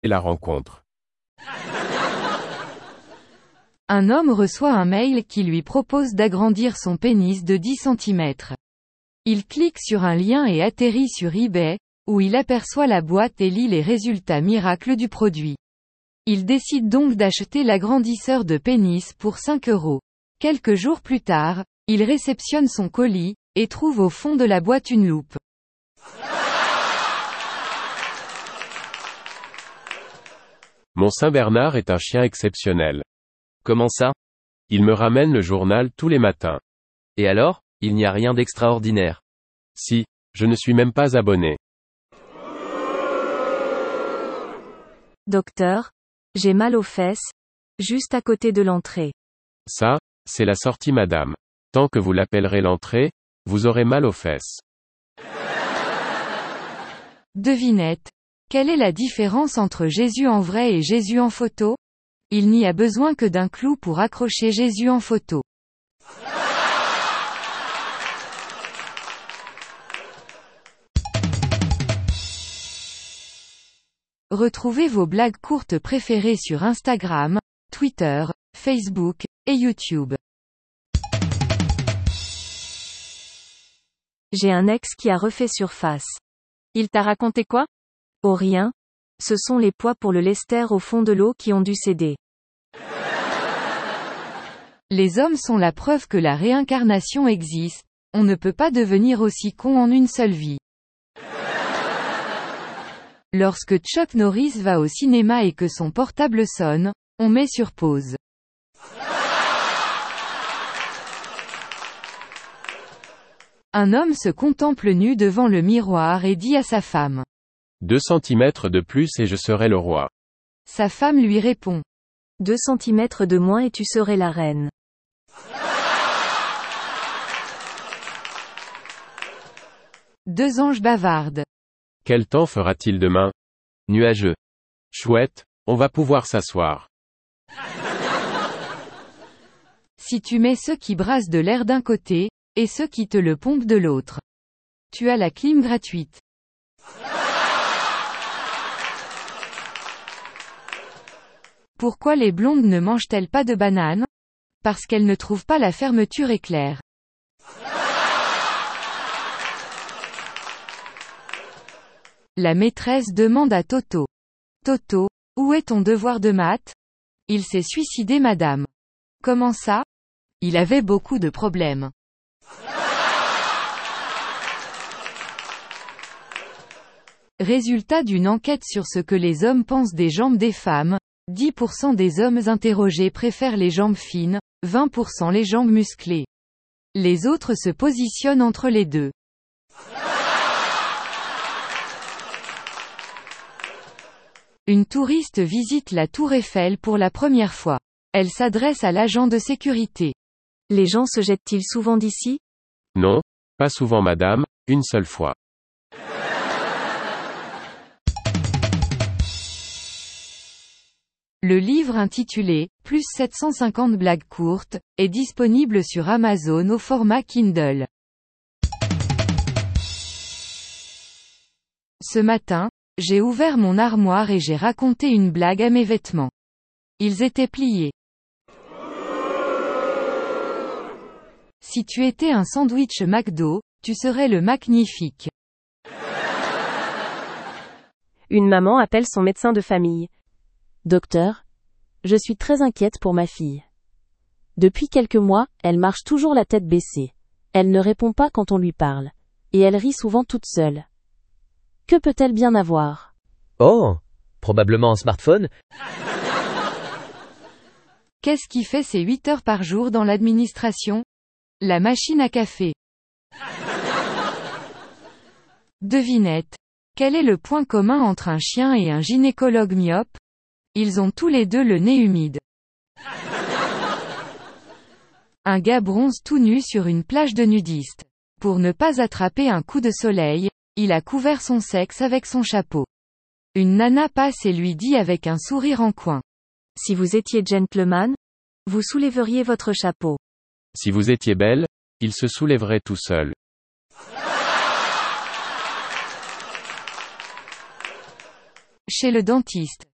et la rencontre. Un homme reçoit un mail qui lui propose d'agrandir son pénis de 10 cm. Il clique sur un lien et atterrit sur eBay, où il aperçoit la boîte et lit les résultats miracles du produit. Il décide donc d'acheter l'agrandisseur de pénis pour 5 €. Quelques jours plus tard, il réceptionne son colis, et trouve au fond de la boîte une loupe. Mon Saint-Bernard est un chien exceptionnel. Comment ça? Il me ramène le journal tous les matins. Et alors, il n'y a rien d'extraordinaire. Si, je ne suis même pas abonné. Docteur, j'ai mal aux fesses, juste à côté de l'entrée. Ça, c'est la sortie madame. Tant que vous l'appellerez l'entrée, vous aurez mal aux fesses. Devinette. Quelle est la différence entre Jésus en vrai et Jésus en photo? Il n'y a besoin que d'un clou pour accrocher Jésus en photo. Retrouvez vos blagues courtes préférées sur Instagram, Twitter, Facebook, et YouTube. J'ai un ex qui a refait surface. Il t'a raconté quoi? Oh rien. Ce sont les poids pour le lester au fond de l'eau qui ont dû céder. Les hommes sont la preuve que la réincarnation existe, on ne peut pas devenir aussi con en une seule vie. Lorsque Chuck Norris va au cinéma et que son portable sonne, on met sur pause. Un homme se contemple nu devant le miroir et dit à sa femme. 2 centimètres de plus et je serai le roi. Sa femme lui répond. 2 centimètres de moins et tu serais la reine. Deux anges bavardent. Quel temps fera-t-il demain? Nuageux. Chouette, on va pouvoir s'asseoir. Si tu mets ceux qui brassent de l'air d'un côté, et ceux qui te le pompent de l'autre. Tu as la clim gratuite. Pourquoi les blondes ne mangent-elles pas de bananes? Parce qu'elles ne trouvent pas la fermeture éclair. La maîtresse demande à Toto. Toto, où est ton devoir de maths? Il s'est suicidé madame. Comment ça? Il avait beaucoup de problèmes. Résultat d'une enquête sur ce que les hommes pensent des jambes des femmes, 10% des hommes interrogés préfèrent les jambes fines, 20% les jambes musclées. Les autres se positionnent entre les deux. Une touriste visite la tour Eiffel pour la première fois. Elle s'adresse à l'agent de sécurité. Les gens se jettent-ils souvent d'ici? Non, pas souvent madame, une seule fois. Le livre intitulé « Plus 750 blagues courtes » est disponible sur Amazon au format Kindle. Ce matin, j'ai ouvert mon armoire et j'ai raconté une blague à mes vêtements. Ils étaient pliés. Si tu étais un sandwich McDo, tu serais le magnifique. Une maman appelle son médecin de famille. Docteur, je suis très inquiète pour ma fille. Depuis quelques mois, elle marche toujours la tête baissée. Elle ne répond pas quand on lui parle. Et elle rit souvent toute seule. Que peut-elle bien avoir? Oh, probablement un smartphone. Qu'est-ce qui fait ses 8 heures par jour dans l'administration? La machine à café. Devinette. Quel est le point commun entre un chien et un gynécologue myope? Ils ont tous les deux le nez humide. Un gars bronze tout nu sur une plage de nudistes. Pour ne pas attraper un coup de soleil, il a couvert son sexe avec son chapeau. Une nana passe et lui dit avec un sourire en coin. Si vous étiez gentleman, vous soulèveriez votre chapeau. Si vous étiez belle, il se soulèverait tout seul. Chez le dentiste.